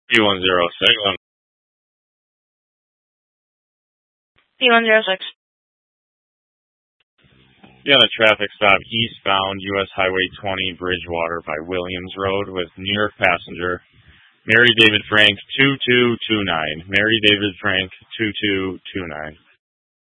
P106. P106. Yeah, the traffic stop eastbound US Highway 20 Bridgewater by Williams Road with New York passenger Mary David Frank 2229. Mary David Frank 2229.